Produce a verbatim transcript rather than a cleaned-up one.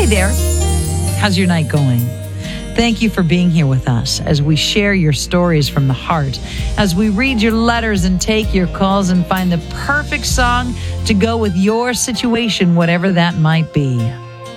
there. How's your night going? Thank you for being here with us as we share your stories from the heart, as we read your letters and take your calls and find the perfect song to go with your situation, whatever that might be.